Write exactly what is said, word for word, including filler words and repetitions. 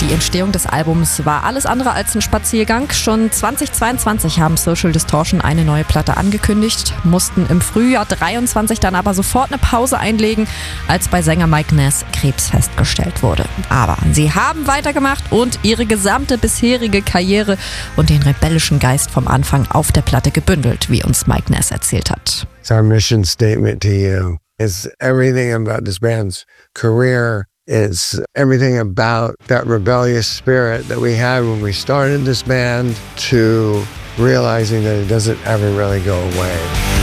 Die Entstehung des Albums war alles andere als ein Spaziergang. Schon zweitausendzweiundzwanzig haben Social Distortion eine neue Platte angekündigt, mussten im Frühjahr dreiundzwanzig dann aber sofort eine Pause einlegen, als bei Sänger Mike Ness Krebs festgestellt wurde. Aber sie haben weitergemacht und ihre gesamte bisherige Karriere und den rebellischen Geist vom Anfang auf der Platte gebündelt, wie uns Mike Ness erzählt hat. It's our mission statement to you. It's everything about this band's career. It's everything about that rebellious spirit that we had when we started this band to realizing that it doesn't ever really go away.